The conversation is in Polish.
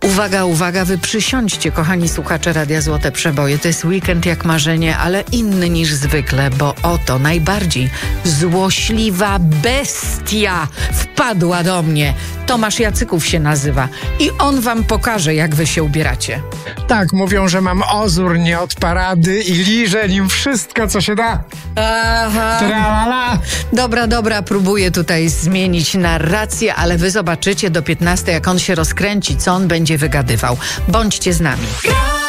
Uwaga, uwaga, wy przysiądźcie, kochani słuchacze Radia Złote Przeboje. To jest weekend jak marzenie, ale inny niż zwykle, bo oto najbardziej złośliwa bestia wpadła do mnie. Tomasz Jacyków się nazywa i on wam pokaże, jak wy się ubieracie. Tak, mówią, że mam ozór nie od parady i liżę nim wszystko, co się da. Aha. Tralala. Dobra, próbuję tutaj zmienić narrację, ale wy zobaczycie do 15, jak on się rozkręci, co on będzie wygadywał. Bądźcie z nami.